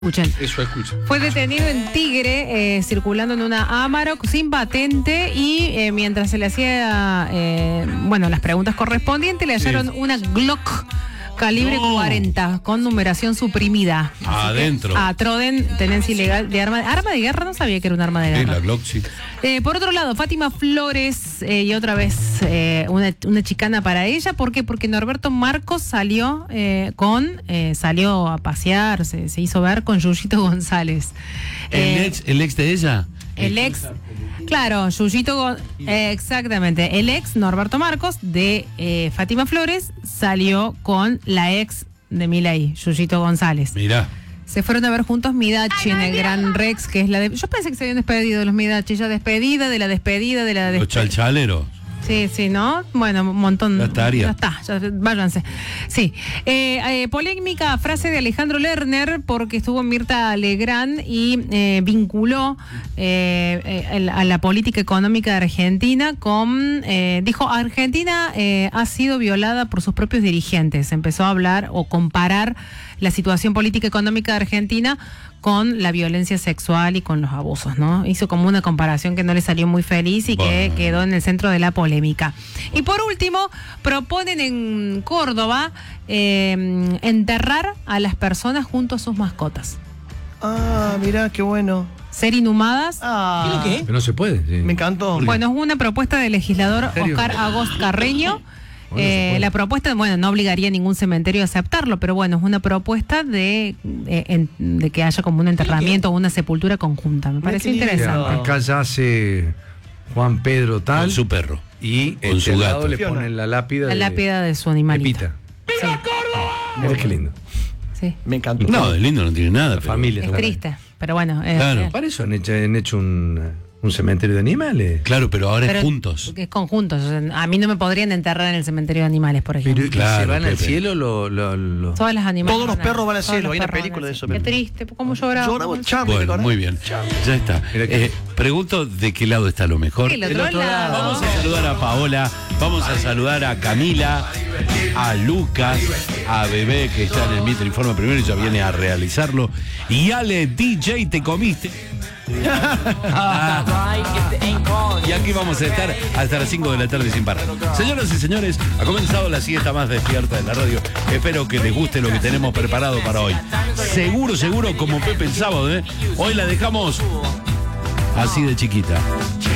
Escuchen. Eso escucha. Fue detenido en Tigre, circulando en una Amarok sin patente y mientras se le hacía, las preguntas correspondientes, le hallaron una Glock calibre 40 con numeración suprimida. Adentro. A Troden, tenencia ilegal de arma de guerra, no sabía que era un arma de guerra. Sí, la Glock, sí. Por otro lado, Fátima Flores, y otra vez una chicana para ella. ¿Por qué? Porque Norberto Marcos salió salió a pasear, se hizo ver con Yuyito González. ¿El ex de ella? El ex, claro, exactamente. El ex Norberto Marcos de Fátima Flores salió con la ex de Milei, Yuyito González. Mirá. Se fueron a ver juntos Midachi en el Gran Rex, que es la de... Yo pensé que se habían despedido de los Midachi, ya despedida de la despedida de la despedida. Los chalchaleros. Sí, ¿no? Bueno, un montón. Ya estaría. Ya está, váyanse. Sí. Polémica frase de Alejandro Lerner, porque estuvo en Mirta Legrand y vinculó a la política económica de Argentina con... dijo, Argentina ha sido violada por sus propios dirigentes. Empezó a hablar o comparar la situación política económica de Argentina con la violencia sexual y con los abusos, ¿no? Hizo como una comparación que no le salió muy feliz y que quedó en el centro de la polémica. Y por último, proponen en Córdoba enterrar a las personas junto a sus mascotas. Ah, mirá, qué bueno. Ser inhumadas. Ah, ¿Qué? Pero no se puede. Sí. me encantó. Bueno, es una propuesta del legislador ¿En serio? Oscar Agost Carreño. Bueno, La propuesta, no obligaría a ningún cementerio a aceptarlo, pero bueno, es una propuesta de que haya como un enterramiento o una sepultura conjunta. Me pareció interesante. Acá ya hace Juan Pedro tal Con su perro. y con en su su gato. lado le ponen la lápida La lápida de su animalito. Pepita. Sí, Mira qué lindo. sí. Me encantó. No, de lindo no tiene nada. La pero- familia. Es triste, pero bueno. Claro. Para eso han hecho un cementerio de animales. Claro, pero ahora Pero es juntos. Es conjuntos. O sea, a mí no me podrían enterrar en el cementerio de animales, por ejemplo. Pero Claro, se van al Pepe. cielo Todos los animales. Todos los perros van al Todos cielo, los hay una perros película van de eso. al cielo. Qué triste, ¿cómo lloraba? Lloramos, Charlie, ¿te Bueno, acordás? muy bien. Ya está. Mira que- Pregunto de qué lado está lo mejor. El otro lado. Vamos a saludar a Paola, vamos a saludar a Camila, a Lucas, a Bebé, que está en el Mitre Informe primero y ya viene a realizarlo. Y Ale, DJ, te comiste. Y aquí vamos a estar hasta las 5 de la tarde sin parar. Señoras y señores, ha comenzado la siesta más despierta de la radio. Espero que les guste lo que tenemos preparado para hoy. Seguro, como Pepe el sábado, ¿eh? Hoy la dejamos así de chiquita.